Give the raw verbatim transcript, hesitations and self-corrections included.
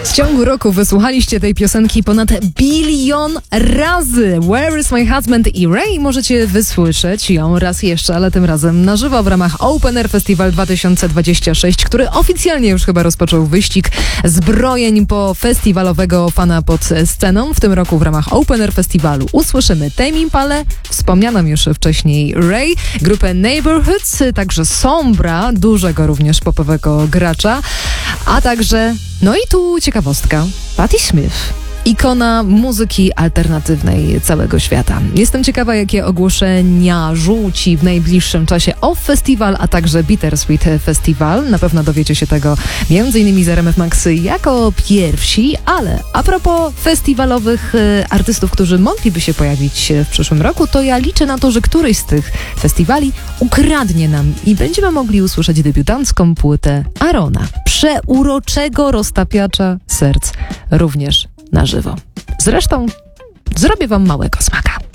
W ciągu roku wysłuchaliście tej piosenki ponad bilion razy. Where is my husband i Ray możecie wysłyszeć ją raz jeszcze, ale tym razem na żywo w ramach Open Air Festival dwa tysiące dwudziesty szósty, który oficjalnie już chyba rozpoczął wyścig zbrojeń po festiwalowego fana pod sceną. W tym roku w ramach Open Air Festiwalu usłyszymy Tame Impalę, wspomnianą już wcześniej Ray, grupę Neighborhoods, także Sombra, dużego również popowego gracza, a także, no i tu ciekawostka, Patti Smith, ikona muzyki alternatywnej całego świata. Jestem ciekawa, jakie ogłoszenia rzuci w najbliższym czasie o festiwal, a także Bittersweet Festival. Na pewno dowiecie się tego między innymi z R M F Max jako pierwsi, ale a propos festiwalowych e, artystów, którzy mogliby się pojawić w przyszłym roku, to ja liczę na to, że któryś z tych festiwali ukradnie nam i będziemy mogli usłyszeć debiutancką płytę Arona, przeuroczego roztapiacza serc, również na żywo. Zresztą zrobię wam małego smaka.